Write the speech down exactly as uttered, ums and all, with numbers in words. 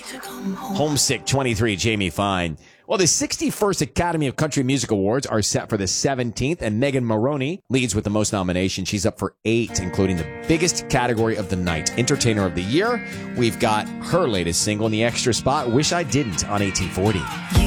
Homesick twenty-three, Jamie Fine. Well, the sixty-first Academy of Country Music Awards are set for the seventeenth, and Megan Moroney leads with the most nominations. She's up for eight, including the biggest category of the night, Entertainer of the Year. We've got her latest single in the extra spot, Wish I Didn't, on eighteen forty.